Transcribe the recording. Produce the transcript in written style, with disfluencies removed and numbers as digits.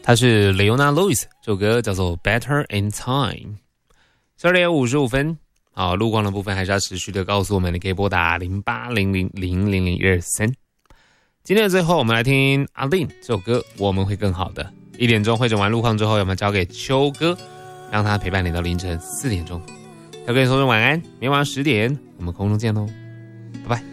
他是 Leona Lewis， 这首歌叫做 Better in Time。12点55分，好，路况的部分还是要持续的告诉我们，你可以拨打0800000013。今天的最后，我们来听阿令这首歌《我们会更好的》。1点钟会诊完路况之后，我们交给秋哥，让他陪伴你到凌晨4点钟。要跟你说声晚安，明晚10点我们空中见喽，拜拜。